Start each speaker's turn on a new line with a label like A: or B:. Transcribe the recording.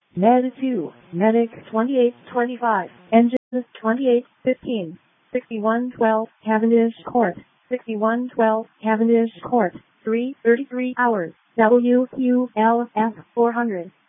A: Med 2, Medic 2825, Engines 2815, 6112, Cavendish Court, 6112, Cavendish Court, 3:33 hours, WQLF 400.